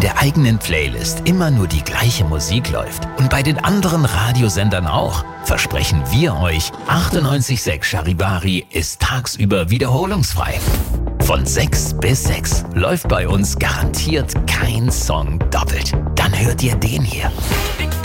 der eigenen Playlist immer nur die gleiche Musik läuft und bei den anderen Radiosendern auch, versprechen wir euch, 98.6 Charivari ist tagsüber wiederholungsfrei. Von 6 bis 6 läuft bei uns garantiert kein Song doppelt. Dann hört ihr den hier.